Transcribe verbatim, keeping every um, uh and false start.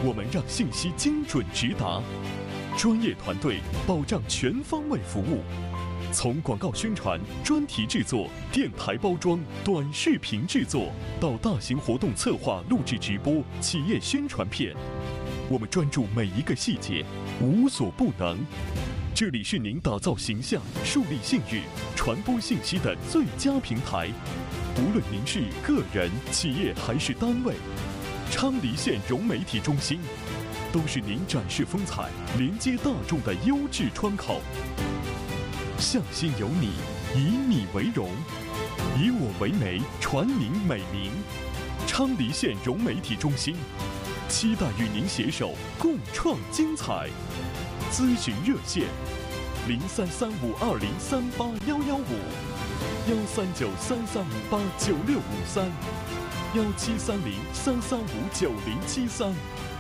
我们让信息精准直达，专业团队保障全方位服务。从广告宣传、专题制作、电台包装、短视频制作，到大型活动策划、录制直播、企业宣传片，我们专注每一个细节，无所不能。这里是您打造形象、树立信誉、传播信息的最佳平台。无论您是个人、企业还是单位，昌黎县融媒体中心都是您展示风采、连接大众的优质窗口。向心有你，以你为荣，以我为媒，传您美名。昌黎县融媒体中心，期待与您携手共创精彩。咨询热线：零三三五二零三八幺幺五，幺三九三三五八九六五三，幺七三零三三五九零七三。